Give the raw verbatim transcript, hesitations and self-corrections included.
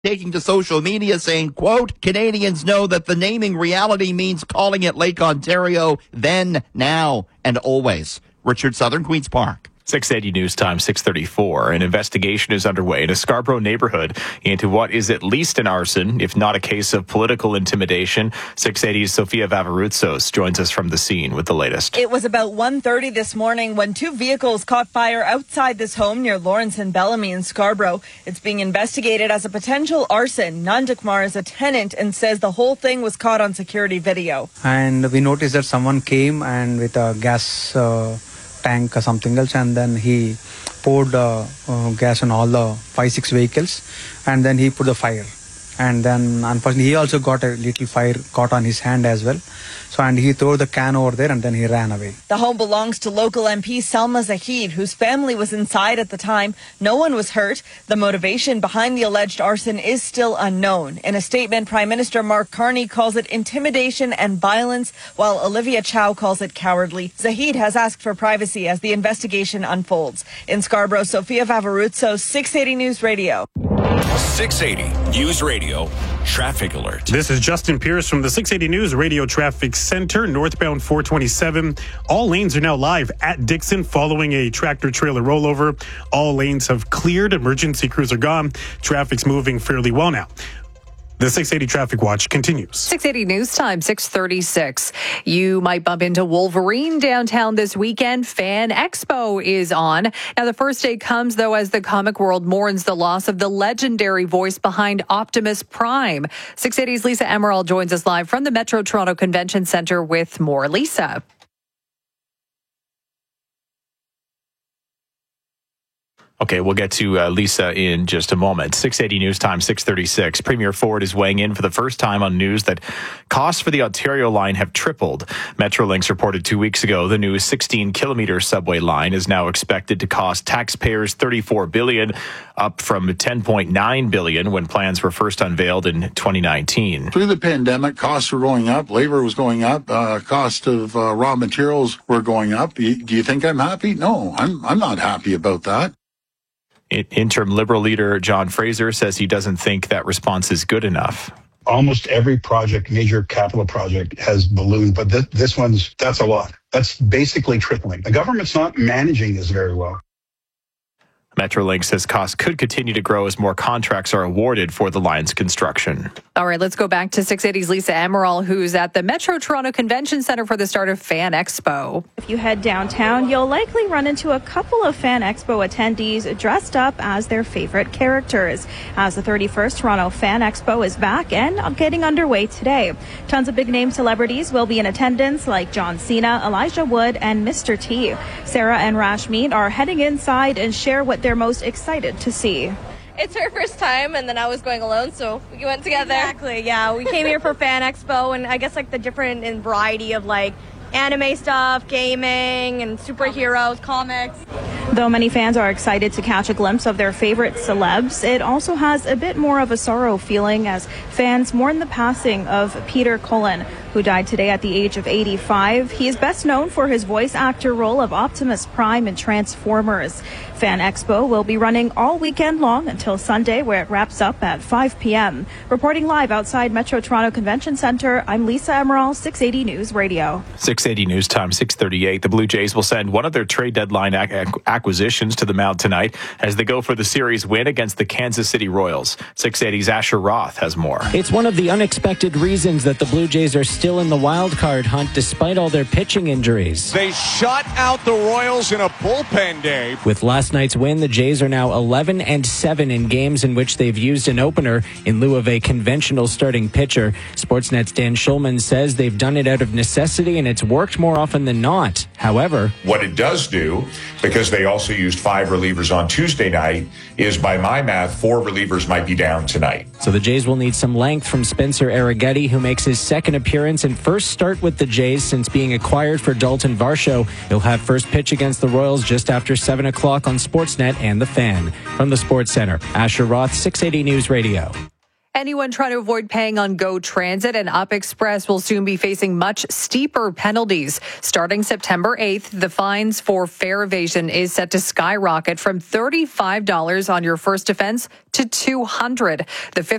taking to social media saying, quote, Canadians know that the naming reality means calling it Lake Ontario then, now, and always. Richard Southern, Queen's Park. six eighty News Time, six thirty-four. An investigation is underway in a Scarborough neighborhood into what is at least an arson, if not a case of political intimidation. six eighty's Sofia Vavarutsos joins us from the scene with the latest. It was about one thirty this morning when two vehicles caught fire outside this home near Lawrence and Bellamy in Scarborough. It's being investigated as a potential arson. Nandakmar is a tenant and says the whole thing was caught on security video. And we noticed that someone came and with a gas uh, tank or something else, and then he poured uh, uh, gas on all the five six vehicles, and then he put the fire, and then unfortunately he also got a little fire caught on his hand as well. So and he threw the can over there and then he ran away. The home belongs to local M P Salma Zahid, whose family was inside at the time. No one was hurt. The motivation behind the alleged arson is still unknown. In a statement, Prime Minister Mark Carney calls it intimidation and violence, while Olivia Chow calls it cowardly. Zahid has asked for privacy as the investigation unfolds. In Scarborough, Sofia Vavarutsos, six eighty News Radio. six eighty News Radio Traffic Alert. This is Justin Pierce from the six eighty News Radio Traffic Center, northbound four twenty-seven. All lanes are now live at Dixon following a tractor-trailer rollover. All lanes have cleared. Emergency crews are gone. Traffic's moving fairly well now. The six eighty Traffic Watch continues. six eighty News Time, six thirty-six. You might bump into Wolverine downtown this weekend. Fan Expo is on. Now, the first day comes, though, as the comic world mourns the loss of the legendary voice behind Optimus Prime. six eighty's Lisa Emerald joins us live from the Metro Toronto Convention Centre with more. Lisa. Okay, we'll get to uh, Lisa in just a moment. six eighty News Time, six thirty-six. Premier Ford is weighing in for the first time on news that costs for the Ontario line have tripled. Metrolinx reported two weeks ago the new sixteen kilometer subway line is now expected to cost taxpayers thirty-four billion dollars, up from ten point nine billion dollars when plans were first unveiled in twenty nineteen. Through the pandemic, costs were going up, labor was going up, uh, cost of uh, raw materials were going up. Do you think I'm happy? No, I'm I'm not happy about that. Interim Liberal leader John Fraser says he doesn't think that response is good enough. Almost every project, major capital project, has ballooned, but th- this one's, that's a lot. That's basically tripling. The government's not managing this very well. Metrolinx says costs could continue to grow as more contracts are awarded for the line's construction. All right, let's go back to six eighty's Lisa Emerald, who's at the Metro Toronto Convention Centre for the start of Fan Expo. If you head downtown, you'll likely run into a couple of Fan Expo attendees dressed up as their favorite characters, as the thirty-first Toronto Fan Expo is back and getting underway today. Tons of big-name celebrities will be in attendance, like John Cena, Elijah Wood, and Mister T. Sarah and Rashmeet are heading inside and share what they're most excited to see. It's her first time, and then I was going alone, so we went together. Exactly, yeah. We came here for Fan Expo, and I guess like the different and variety of like anime stuff, gaming, and superheroes, comics. Though many fans are excited to catch a glimpse of their favorite celebs, it also has a bit more of a sorrow feeling as fans mourn the passing of Peter Cullen, who died today at the age of eighty-five. He is best known for his voice actor role of Optimus Prime in Transformers. Fan Expo will be running all weekend long until Sunday, where it wraps up at five p.m. Reporting live outside Metro Toronto Convention Centre, I'm Lisa Emerald, six eighty News Radio. six eighty News Time, six thirty-eight. The Blue Jays will send one of their trade deadline ac- acquisitions to the mound tonight as they go for the series win against the Kansas City Royals. six eighty's Asher Roth has more. It's one of the unexpected reasons that the Blue Jays are still in the wild card hunt despite all their pitching injuries. They shut out the Royals in a bullpen day. With last night's win, the Jays are now eleven and seven in games in which they've used an opener in lieu of a conventional starting pitcher. Sportsnet's Dan Schulman says they've done it out of necessity and it's worked more often than not. However, what it does do, because they also used five relievers on Tuesday night, is by my math, four relievers might be down tonight. So the Jays will need some length from Spencer Arrighetti, who makes his second appearance and first start with the Jays since being acquired for Dalton Varsho. He'll have first pitch against the Royals just after seven o'clock on Sportsnet and The Fan. From the Sports Center, Asher Roth, six eighty News Radio. Anyone trying to avoid paying on Go Transit and Up Express will soon be facing much steeper penalties. Starting September eighth, the fines for fare evasion is set to skyrocket from thirty-five dollars on your first offense to two hundred dollars. The